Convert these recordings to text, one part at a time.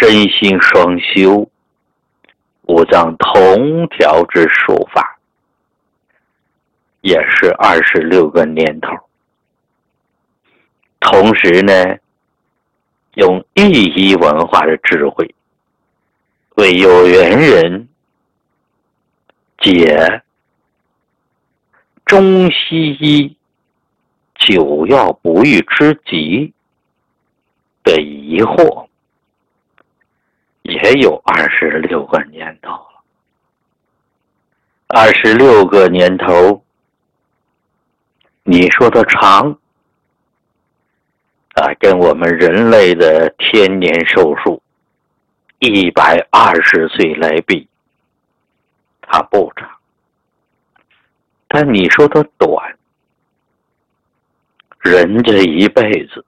身心双修，五脏同调之术法，也是26个年头。同时呢，用意义文化的智慧，为有缘人解中西医久药不愈之急的疑惑，也有26个年头了。26个年头，你说的长跟我们人类的天年寿数120岁来比，它不长。但你说的短，人这一辈子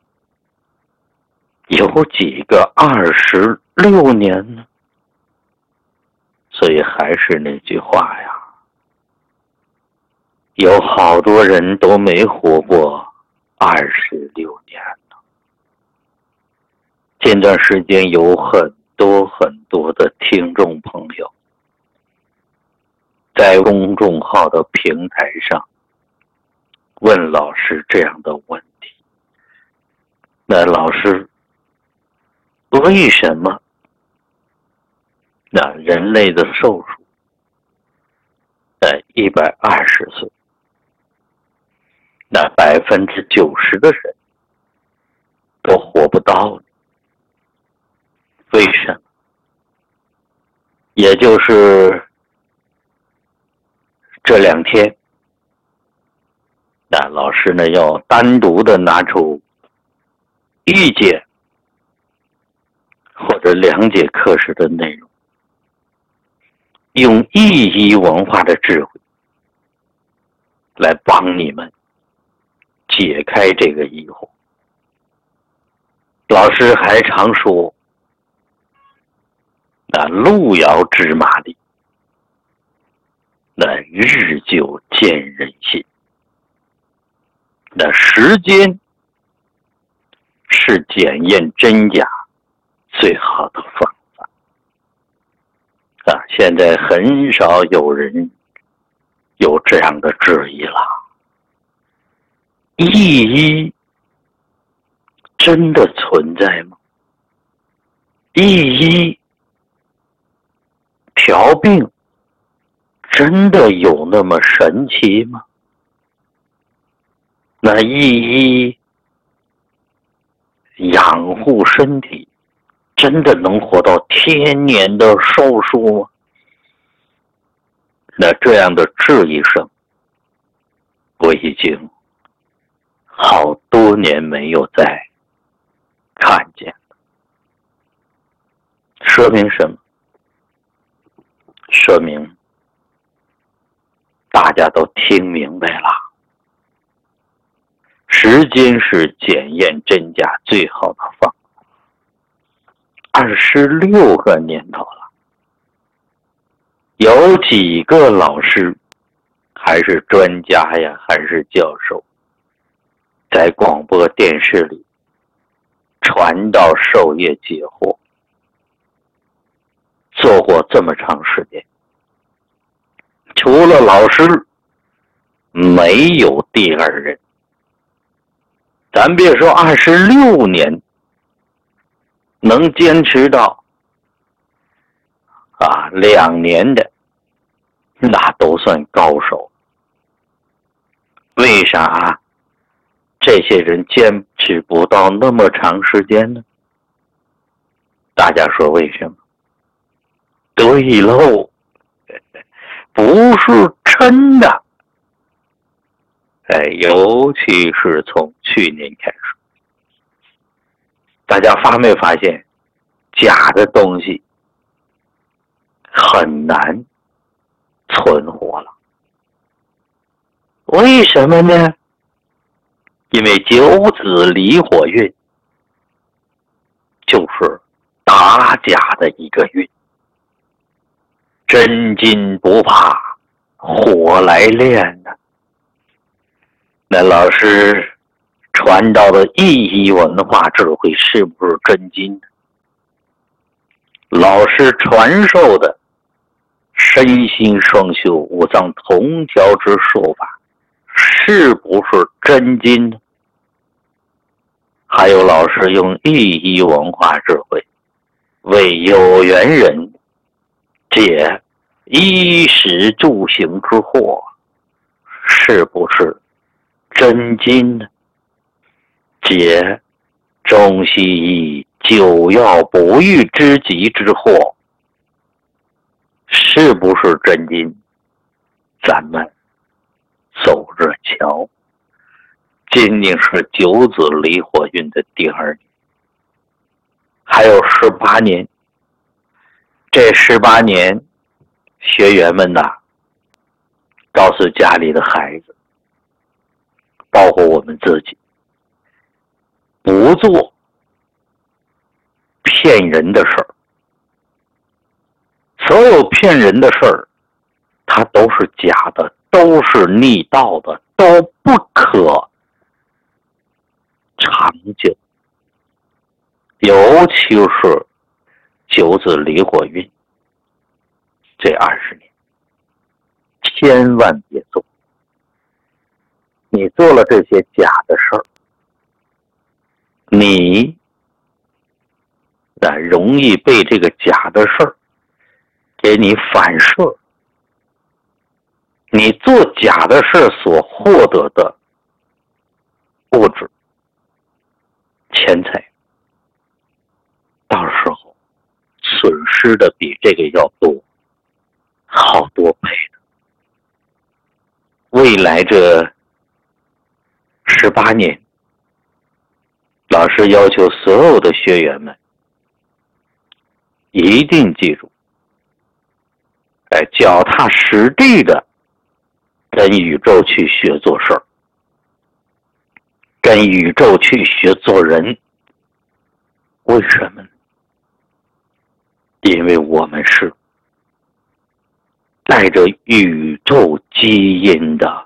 有几个26年呢？所以还是那句话呀，有好多人都没活过26年呢。近段时间有很多的听众朋友在公众号的平台上问老师这样的问题。那老师，为什么那人类的寿数在120岁，那90%的人都活不到呢？为什么？也就是这2天，那老师呢要单独的拿出1节或者2节课时的内容，用意义文化的智慧来帮你们解开这个疑惑。老师还常说，那路遥知马力，那日久见人心。那时间是检验真假最好的方法。现在很少有人有这样的质疑了。意义真的存在吗？意义调病真的有那么神奇吗？那意义养护身体真的能活到天年的寿数吗？那这样的质疑声，我已经好多年没有再看见了。说明什么？说明大家都听明白了，时间是检验真假最好的方法。26个年头了，有几个老师还是专家呀，还是教授，在广播电视里传道授业解惑，做过这么长时间，除了老师没有第二人。咱别说26年能坚持到2年的，那都算高手。为啥这些人坚持不到那么长时间呢？大家说为什么？对喽，不是真的。尤其是从去年开始，大家发没发现，假的东西很难存活了？为什么呢？因为九子离火运就是打假的一个运，真金不怕火来炼的。那老师传道的意义文化智慧是不是真金呢？ 老师传授的身心双修、五脏同调之术法，是不是真经呢？还有老师用寓意文化智慧，为有缘人解衣食住行之惑，是不是真经呢？解中西医久药不愈之急之祸，是不是真经？咱们走着瞧。今年是九子离火运的第2年，还有18年。这18年，学员们呐，告诉家里的孩子，包括我们自己，不做骗人的事儿。所有骗人的事儿，它都是假的，都是逆道的，都不可长久。尤其是九子离火运这20年，千万别做。你做了这些假的事儿，你容易被这个假的事儿给你反射。你做假的事所获得的物质、钱财，到时候损失的比这个要多，好多倍的。未来这18年，老师要求所有的学员们一定记住，脚踏实地的跟宇宙去学做事儿，跟宇宙去学做人。为什么呢？因为我们是带着宇宙基因的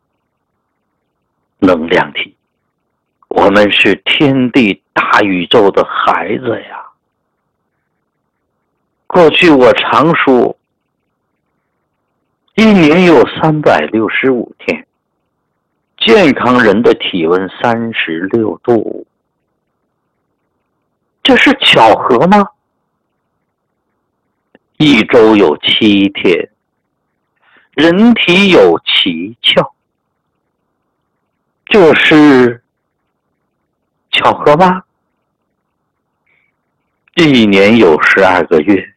能量体，我们是天地大宇宙的孩子呀。过去我常说，一年有365天，健康人的体温36度，这是巧合吗？一周有7天，人体有7窍，这是巧合吗？一年有12个月，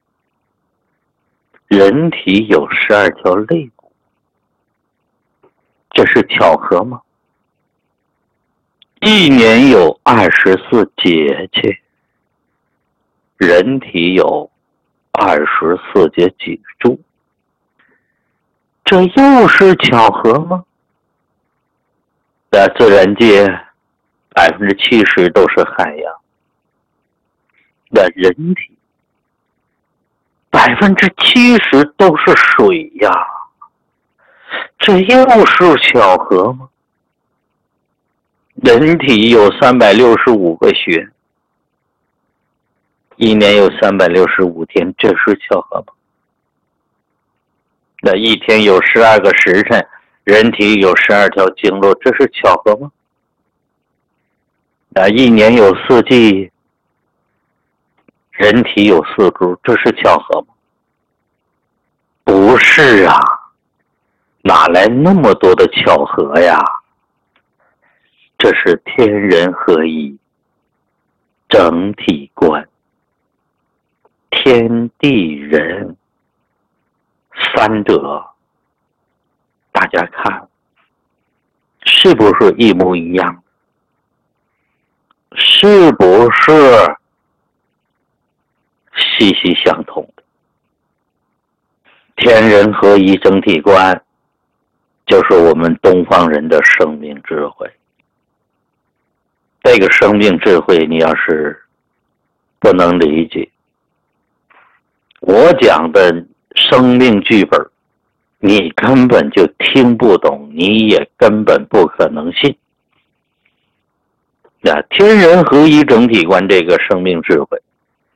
人体有12条肋骨，这是巧合吗？一年有24节气，人体有24节脊柱，这又是巧合吗？在自然界70%都是海洋，那人体70%都是水呀，这又是巧合吗？人体有365个穴，一年有365天，这是巧合吗？那一天有12个时辰，人体有12条经络，这是巧合吗？那一年有4季，人体有4株，这是巧合吗？不是啊，哪来那么多的巧合呀？这是天人合一，整体观，天地人三者，大家看是不是一模一样？是不是息息相通的？天人合一整体观，就是我们东方人的生命智慧。这个生命智慧，你要是不能理解，我讲的生命剧本，你根本就听不懂，你也根本不可能信。那天人合一整体观这个生命智慧，